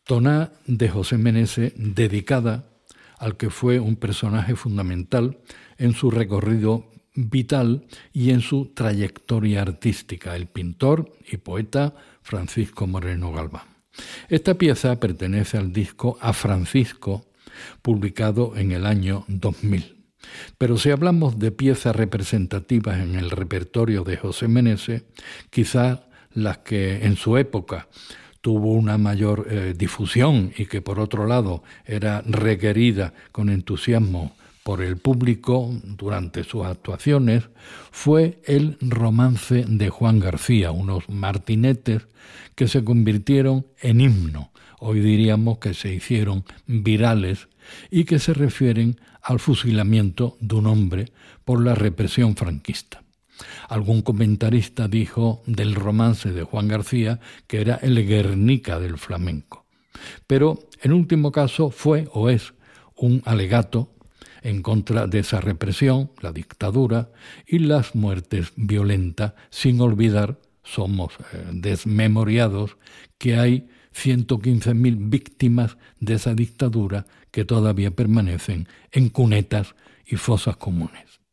Toná de José Meneses, dedicada al que fue un personaje fundamental en su recorrido vital y en su trayectoria artística, el pintor y poeta Francisco Moreno Galván. Esta pieza pertenece al disco A Francisco, publicado en el año 2000. Pero si hablamos de piezas representativas en el repertorio de José Meneses, quizás las que en su época tuvo una mayor difusión y que por otro lado era requerida con entusiasmo por el público durante sus actuaciones, fue el romance de Juan García, unos martinetes que se convirtieron en himno, hoy diríamos que se hicieron virales y que se refieren al fusilamiento de un hombre por la represión franquista. Algún comentarista dijo del romance de Juan García que era el Guernica del flamenco. Pero en último caso fue o es un alegato en contra de esa represión, la dictadura y las muertes violentas, sin olvidar, somos desmemoriados, que hay 115.000 víctimas de esa dictadura que todavía permanecen en cunetas y fosas comunes.